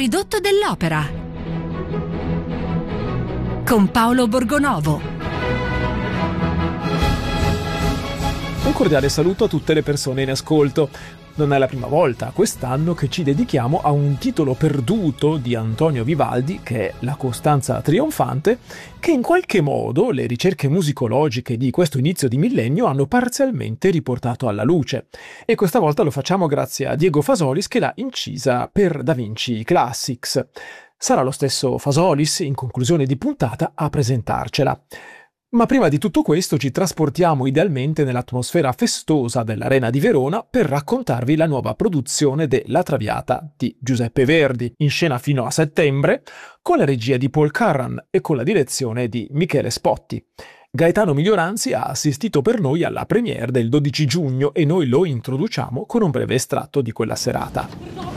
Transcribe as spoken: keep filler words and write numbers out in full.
ridotto dell'opera con Paolo Borgonovo. Un cordiale saluto a tutte le persone in ascolto. Non è la prima volta quest'anno che ci dedichiamo a un titolo perduto di Antonio Vivaldi, che è La Costanza Trionfante, che in qualche modo le ricerche musicologiche di questo inizio di millennio hanno parzialmente riportato alla luce. E questa volta lo facciamo grazie a Diego Fasolis, che l'ha incisa per Da Vinci Classics. Sarà lo stesso Fasolis, in conclusione di puntata, a presentarcela. Ma prima di tutto questo ci trasportiamo idealmente nell'atmosfera festosa dell'Arena di Verona per raccontarvi la nuova produzione de La Traviata di Giuseppe Verdi, in scena fino a settembre, con la regia di Paul Curran e con la direzione di Michele Spotti. Gaetano Miglioranzi ha assistito per noi alla premiere del dodici giugno e noi lo introduciamo con un breve estratto di quella serata.